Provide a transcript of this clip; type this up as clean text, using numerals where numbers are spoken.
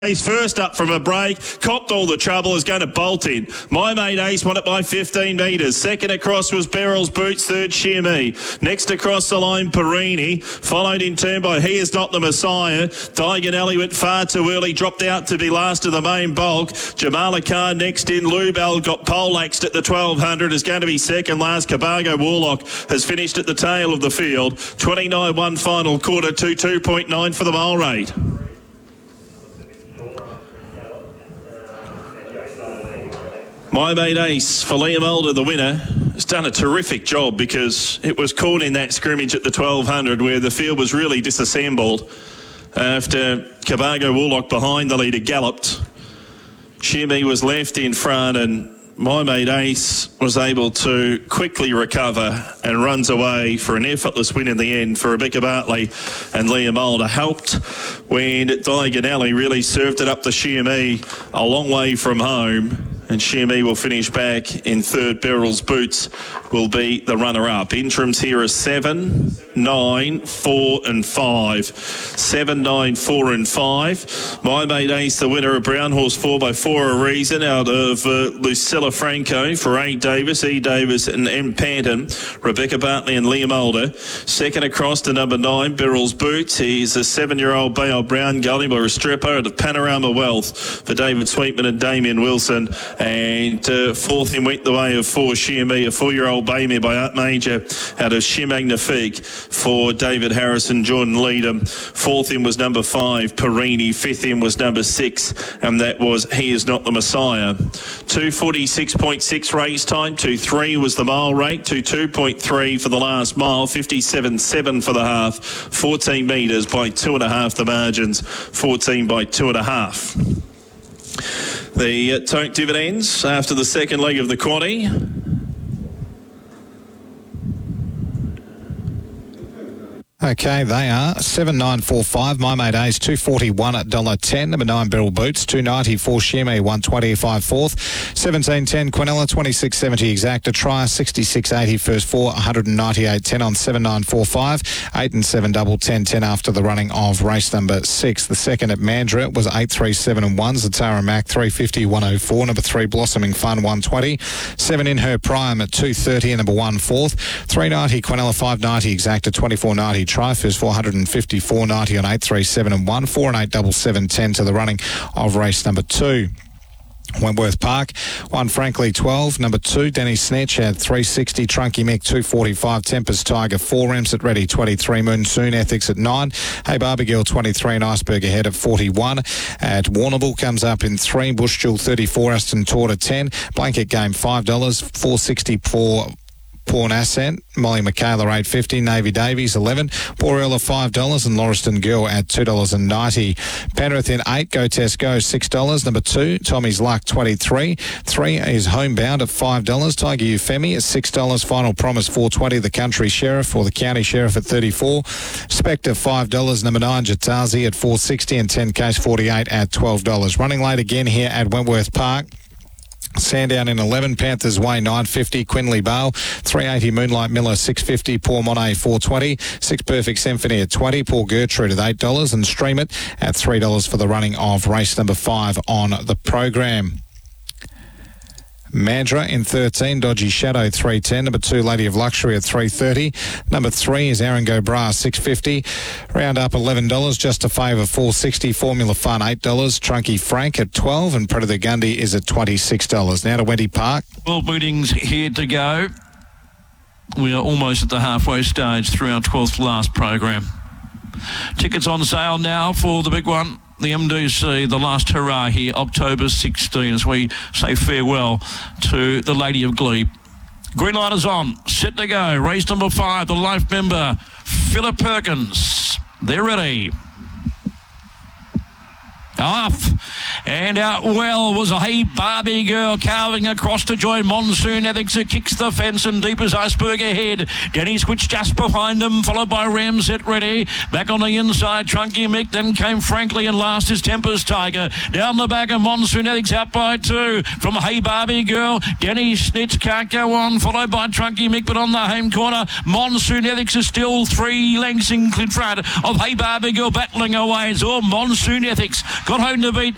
He's first up from a break, copped all the trouble, is going to bolt in. My Mate Ace won it by 15 metres. Second across was Beryl's Boots, third Sheer Me. Next across the line, Perini, followed in turn by He Is Not the Messiah. Diagon Alley went far too early, dropped out to be last of the main bulk. Jamala Khan next in. Lubell got poleaxed at the 1200, is going to be second last. Cabargo Warlock has finished at the tail of the field. 29-1 final quarter, 2.9 for the mile rate. My Mate Ace for Liam Elder, the winner, has done a terrific job because it was caught in that scrimmage at the 1200 where the field was really disassembled after Cabargo Warlock behind the leader galloped. Shimmy was left in front and My Mate Ace was able to quickly recover and runs away for an effortless win in the end for Rebecca Bartley and Liam Elder. Helped when Diagon Alley really served it up to Sheer a long way from home. And Sheer will finish back in third. Beryl's Boots will be the runner-up. Interims here are 7, 9, 4 and 5. 7, 9, 4 and 5. My Mate Ace, the winner of Brown Horse 4x4 a reason out of Lucilla Franco for A. Davis, E. Davis and M. Panton. Rebecca Bartley and Liam Elder. Second across to number 9, Beryl's Boots. He's a 7-year-old Bail Brown Gully by a stripper at Panorama Wealth for David Sweetman and Damien Wilson. And fourth in went the way of 4 Sheer Me, a 4-year-old Baymere by Art Major out of Sheer Magnifique for David Harrison, Jordan Leadham. Fourth in was number 5, Perini. Fifth in was number 6, and that was He Is Not the Messiah. 2:46.6 race time. 2:3 was the mile rate. 2:2.3 for the last mile. 57.7 for the half. 14 metres by 2.5 the margins. 14 by 2.5. The tote dividends after the second leg of the quaddie. Okay, they are 7,945. My Mate Ace $241 at $1.10. Number 9 Beryl Boots $2.94. Sheer Me $125 fourth. 17.10 Quinella $26.70 Exacta. Try $66.80 first 4 $198.10 on 7,945. 8 and 7 double 10.10 after the running of race number 6. The second at Mandurah was 8.37 and 1. Zatara Mac 350 104. Number 3 Blossoming Fun 120. 7 in her prime at 2.30 and number 1 fourth. 3.90 Quinella 5.90 Exacta 24.90. Try first 454.90 on 8.37 and 1. 4 and 8 double 7.10 to the running of race number 2. Wentworth Park, 1 Frankly 12, number 2 Denny Snitch at 360, Trunky Mick 245, Tempest Tiger 4, Ramsett Ready 23, Monsoon Ethics at 9, Hey Barbie Girl 23 and Iceberg ahead at 41. At Warrnambool comes up in 3, Bush Jewel 34, Aston Torta 10, Blanket Game $5, 464 Pawn Ascent, Molly Michaela $8.50, Navy Davies 11, Borella $5 and Lauriston Girl at $2.90. Penrith in 8, Go Test Go $6. Number 2, Tommy's Luck 23. 3 is Homebound at $5. Tiger Euphemi at $6. Final Promise $4.20. The Country Sheriff or the County Sheriff at $34. Spectre $5. Number 9 Jatazi at $4.60 and 10 Case 48 at $12. Running late again here at Wentworth Park. Sandown in 11, Panthers Way $9.50, Quinley Bale 380, Moonlight Miller $6.50, Paul Monet $4.20, 6 Perfect Symphony at $20, Paul Gertrude at $8 and Stream It at $3 for the running of race number 5 on the program. Mandurah in 13, Dodgy Shadow 310, number 2 Lady of Luxury at 330, number 3 is Arango Bra 650, round up $11, Just a Favour 460, Formula Fun $8, Trunky Frank at 12 and Predator Gundy is at $26. Now to Wendy Park. Well, meetings here to go. We are almost at the halfway stage through our 12th last program. Tickets on sale now for the big one. The MDC, the last hurrah here, October 16, as we say farewell to the Lady of Glebe. Green light is on, set to go. Race number 5, the life member, Philip Perkins. They're ready. Off and out well was a Hey Barbie Girl carving across to join Monsoon Ethics, who kicks the fence and deep as Iceberg ahead. Denny Switch just behind them, followed by Ramsett Ready. Back on the inside, Trunky Mick, then came Frankly, and last is Tempest Tiger. Down the back of Monsoon Ethics out by 2 from Hey Barbie Girl. Denny Snitch can't go on, followed by Trunky Mick, but on the home corner, Monsoon Ethics is still 3 lengths in front of Hey Barbie Girl battling away. It's all Monsoon Ethics got home to beat